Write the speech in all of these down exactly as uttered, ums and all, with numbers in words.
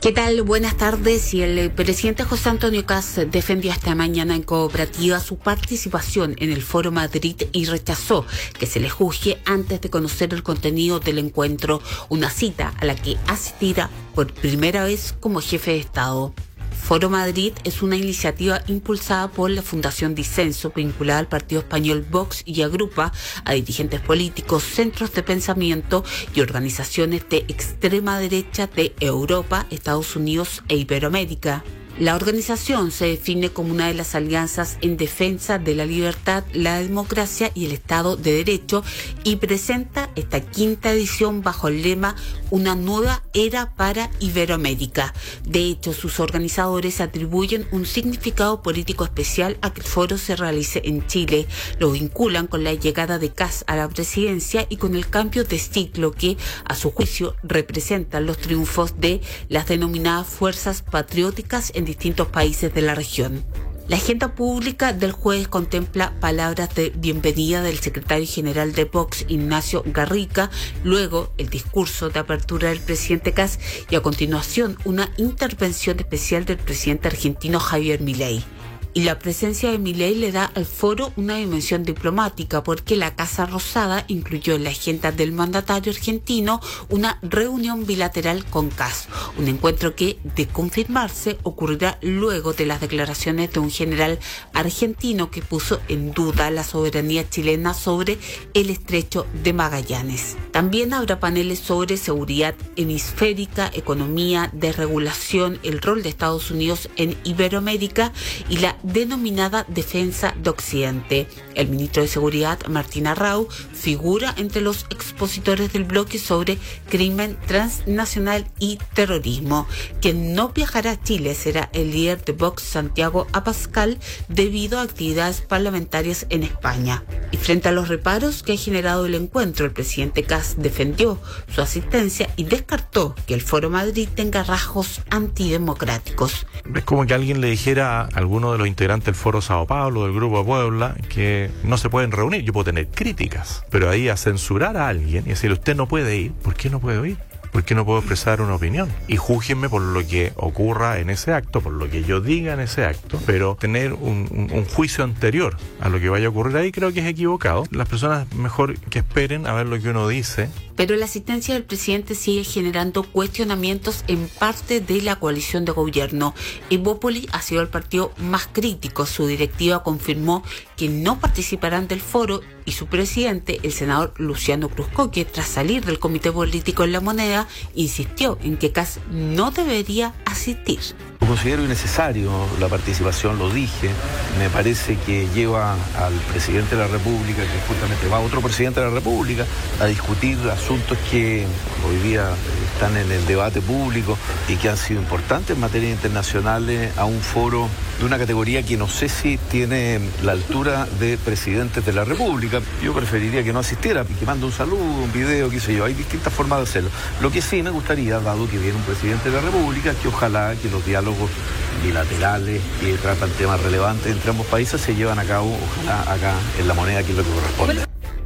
¿Qué tal? Buenas tardes. Y el presidente José Antonio Kast defendió esta mañana en Cooperativa su participación en el Foro Madrid y rechazó que se le juzgue antes de conocer el contenido del encuentro, una cita a la que asistirá por primera vez como jefe de Estado. Foro Madrid es una iniciativa impulsada por la Fundación Disenso, vinculada al partido español Vox, y agrupa a dirigentes políticos, centros de pensamiento y organizaciones de extrema derecha de Europa, Estados Unidos e Iberoamérica. La organización se define como una de las alianzas en defensa de la libertad, la democracia y el Estado de Derecho, y presenta esta quinta edición bajo el lema Una nueva era para Iberoamérica. De hecho, sus organizadores atribuyen un significado político especial a que el foro se realice en Chile. Lo vinculan con la llegada de Kast a la presidencia y con el cambio de ciclo que, a su juicio, representan los triunfos de las denominadas fuerzas patrióticas en distintos países de la región. La agenda pública del jueves contempla palabras de bienvenida del secretario general de Vox, Ignacio Garriga, luego el discurso de apertura del presidente Kast y a continuación una intervención especial del presidente argentino Javier Milei. Y la presencia de Milei le da al foro una dimensión diplomática porque la Casa Rosada incluyó en la agenda del mandatario argentino una reunión bilateral con Kast, un encuentro que, de confirmarse, ocurrirá luego de las declaraciones de un general argentino que puso en duda la soberanía chilena sobre el estrecho de Magallanes. También habrá paneles sobre seguridad hemisférica, economía, desregulación, el rol de Estados Unidos en Iberoamérica y la denominada defensa de Occidente. El ministro de Seguridad, Martín Arrau, figura entre los expositores del bloque sobre crimen transnacional y terrorismo. Quien no viajará a Chile será el líder de Vox, Santiago Abascal, debido a actividades parlamentarias en España. Y frente a los reparos que ha generado el encuentro, el presidente Kast defendió su asistencia y descartó que el Foro Madrid tenga rasgos antidemocráticos. Es como que alguien le dijera a alguno de los integrantes del Foro Sao Paulo, del Grupo Puebla, que no se pueden reunir. Yo puedo tener críticas, pero ahí a censurar a alguien y decirle, usted no puede ir, ¿por qué no puedo ir? ¿Por qué no puedo expresar una opinión? Y júzguenme por lo que ocurra en ese acto, por lo que yo diga en ese acto, pero tener un, un, un juicio anterior a lo que vaya a ocurrir ahí creo que es equivocado. Las personas mejor que esperen a ver lo que uno dice. Pero la asistencia del presidente sigue generando cuestionamientos en parte de la coalición de gobierno. Evópoli ha sido el partido más crítico. Su directiva confirmó que no participarán del foro y su presidente, el senador Luciano Cruzcoque, tras salir del comité político en La Moneda, insistió en que Kast no debería asistir. Considero innecesario la participación, lo dije. Me parece que lleva al presidente de la República, que justamente va a otro presidente de la República, a discutir asuntos que hoy día están en el debate público y que han sido importantes en materia internacionales, a un foro de una categoría que no sé si tiene la altura de presidentes de la República. Yo preferiría que no asistiera, que mande un saludo, un video, qué sé yo. Hay distintas formas de hacerlo. Lo que sí me gustaría, dado que viene un presidente de la República, que ojalá que los diálogos bilaterales que tratan temas relevantes entre ambos países se llevan a cabo, ojalá acá en La Moneda, que es lo que corresponde.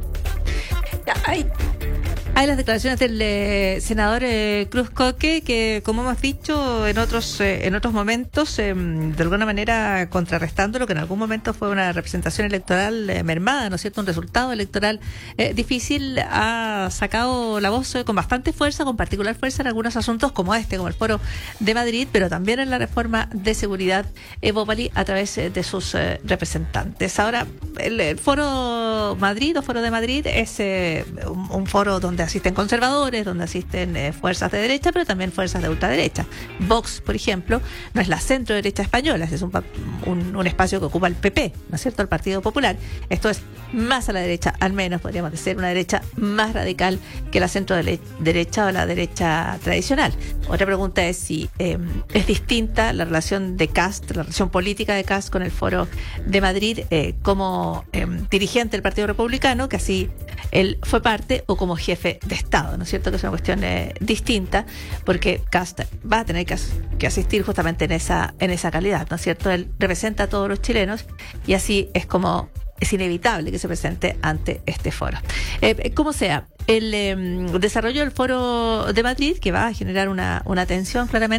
Ay. Hay las declaraciones del eh, senador eh, Cruzcoque, que, como hemos dicho en otros eh, en otros momentos, eh, de alguna manera contrarrestando lo que en algún momento fue una representación electoral eh, mermada, ¿no es cierto?, un resultado electoral eh, difícil, ha sacado la voz eh, con bastante fuerza, con particular fuerza en algunos asuntos como este, como el Foro de Madrid, pero también en la reforma de seguridad Evópoli a través eh, de sus eh, representantes. Ahora, el, el Foro Madrid o Foro de Madrid es eh, un, un foro donde asisten conservadores, donde asisten eh, fuerzas de derecha, pero también fuerzas de ultraderecha. Vox, por ejemplo, no es la centro derecha española, es un, un, un espacio que ocupa el P P, ¿no es cierto?, el Partido Popular. Esto es más a la derecha, al menos podríamos decir, una derecha más radical que la centro derecha o la derecha tradicional. Otra pregunta es si eh, es distinta la relación de Kast, la relación política de Kast con el Foro de Madrid eh, como eh, dirigente del Partido Republicano, que así él fue parte, o como jefe de Estado, ¿no es cierto?, que es una cuestión eh, distinta, porque Kast va a tener que, as- que asistir justamente en esa en esa calidad, ¿no es cierto? Él representa a todos los chilenos y así es como es inevitable que se presente ante este foro. Eh, como sea, el eh, desarrollo del Foro de Madrid, que va a generar una, una tensión claramente